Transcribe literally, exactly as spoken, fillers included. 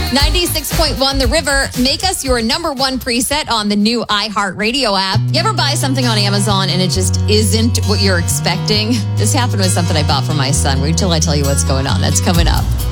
ninety-six point one The River. Make us your number one preset on the new iHeartRadio app. You ever buy something on Amazon and it just isn't what you're expecting? This happened with something I bought for my son. Wait till I tell you what's going on. That's coming up.